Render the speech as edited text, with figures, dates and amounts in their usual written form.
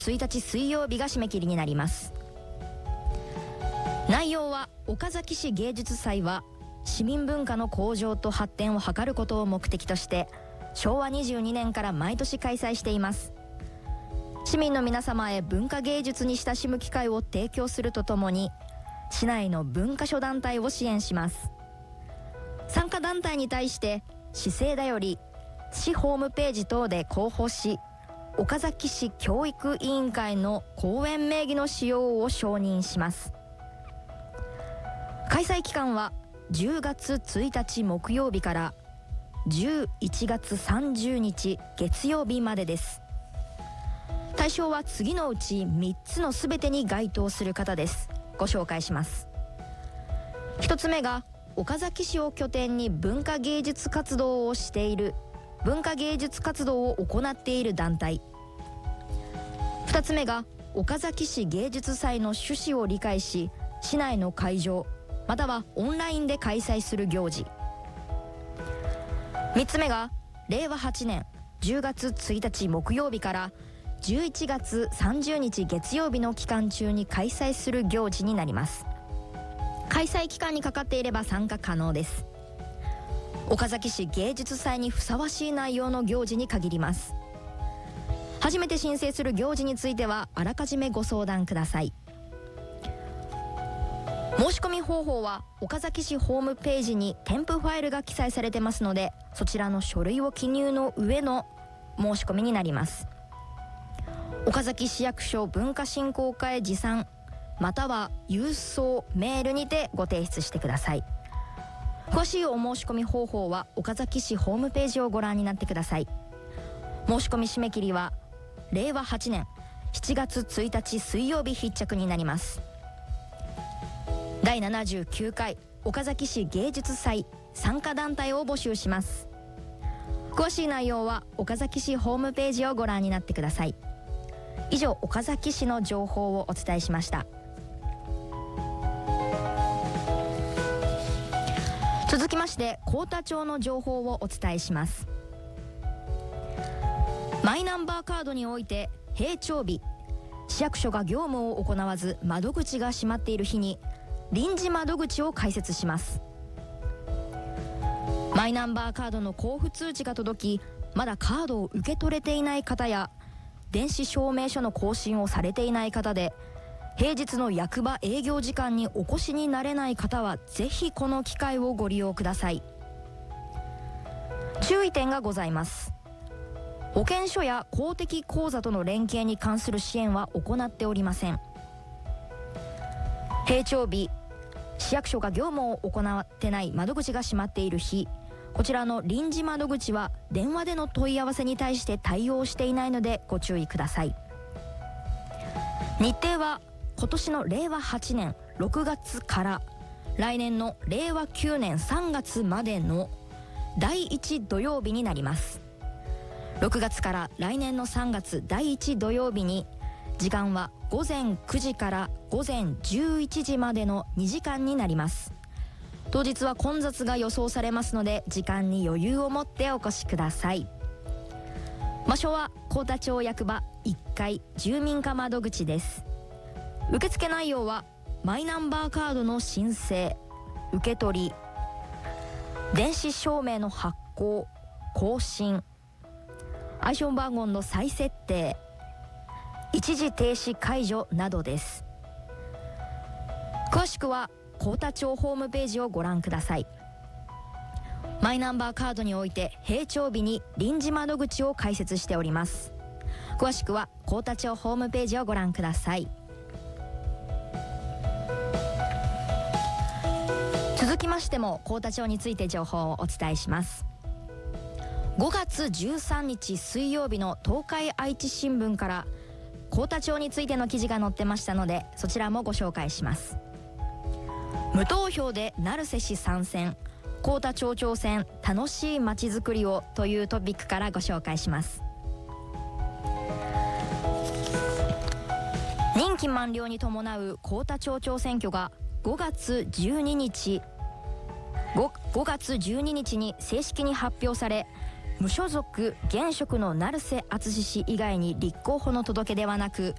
1日水曜日が締め切りになります。内容は、岡崎市芸術祭は市民文化の向上と発展を図ることを目的として昭和22年から毎年開催しています。市民の皆様へ文化芸術に親しむ機会を提供するとともに、市内の文化諸団体を支援します。参加団体に対して市政だより市ホームページ等で広報し、岡崎市教育委員会の公園名義の使用を承認します。開催期間は10月1日木曜日から11月30日月曜日までです。対象は次のうち3つのすべてに該当する方です。ご紹介します。1つ目が、岡崎市を拠点に文化芸術活動をしている、文化芸術活動を行っている団体。2つ目が、岡崎市芸術祭の趣旨を理解し、市内の会場またはオンラインで開催する行事。3つ目が、令和8年10月1日木曜日から11月30日月曜日の期間中に開催する行事になります。開催期間にかかっていれば参加可能です。岡崎市芸術祭にふさわしい内容の行事に限ります。初めて申請する行事についてはあらかじめご相談ください。申し込み方法は、岡崎市ホームページに添付ファイルが記載されてますので、そちらの書類を記入の上の申し込みになります。岡崎市役所文化振興課へ持参または郵送メールにてご提出してください。詳しいお申し込み方法は岡崎市ホームページをご覧になってください。申し込み締め切りは令和8年7月1日水曜日必着になります。第79回岡崎市芸術祭参加団体を募集します。詳しい内容は岡崎市ホームページをご覧になってください。以上、岡崎市の情報をお伝えしました。続きまして幸田町の情報をお伝えします。マイナンバーカードにおいて閉庁日、市役所が業務を行わず窓口が閉まっている日に臨時窓口を開設します。マイナンバーカードの交付通知が届き、まだカードを受け取れていない方や電子証明書の更新をされていない方で、平日の役場営業時間にお越しになれない方はぜひこの機会をご利用ください。注意点がございます。保険証や公的口座との連携に関する支援は行っておりません。閉庁日、市役所が業務を行ってない窓口が閉まっている日、こちらの臨時窓口は電話での問い合わせに対して対応していないのでご注意ください。日程は今年の令和8年6月から来年の令和9年3月までの第1土曜日になります。6月から来年の3月第1土曜日に、時間は午前9時から午前11時までの2時間になります。当日は混雑が予想されますので、時間に余裕を持ってお越しください。場所は幸田町役場1階住民課窓口です。受付内容はマイナンバーカードの申請、受け取り、電子証明の発行、更新、暗証番号の再設定、一時停止解除などです。詳しくは幸田町ホームページをご覧ください。マイナンバーカードにおいて閉庁日に臨時窓口を開設しております。詳しくは幸田町ホームページをご覧ください。続きましても幸田町について情報をお伝えします。5月13日水曜日の東海愛知新聞から幸田町についての記事が載ってましたので、そちらもご紹介します。無投票で成瀬氏参戦、幸田町長選楽しいまちづくりをというトピックからご紹介します。任期満了に伴う幸田町長選挙が5月12日に正式に発表され、無所属現職の成瀬淳氏以外に立候補の届け出はなく、